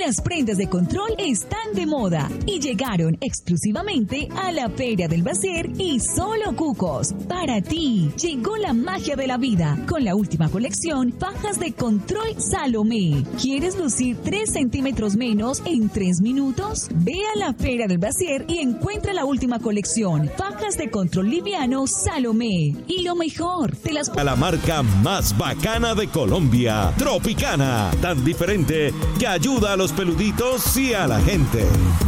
Las prendas de control están de moda y llegaron exclusivamente a la Feria del Brasier y Solo Cucos. Para ti, llegó la magia de la vida con la última colección Fajas de Control Salomé. ¿Quieres lucir 3 centímetros menos en 3 minutos? Ve a la Feria del Brasier y encuentra la última colección Fajas de Control Liviano Salomé. Y lo mejor, a la marca más bacana de Colombia, Tropicana, tan diferente que ayuda a los peluditos y a la gente.